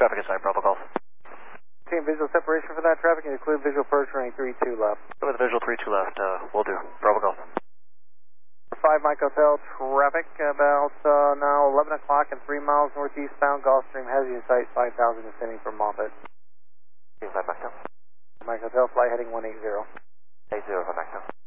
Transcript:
traffic inside Bravo Golf. Team visual separation for that traffic and include visual approach running 32 left. With visual 32 left, we'll do. Bravo Golf. 5 Mike Hotel traffic about now 11 o'clock and 3 miles northeastbound. Gulfstream has you in sight 5,000 descending from Moffett. Team 5 Mike Hotel. Mike Hotel flight heading 180. 80 for Mike Hotel.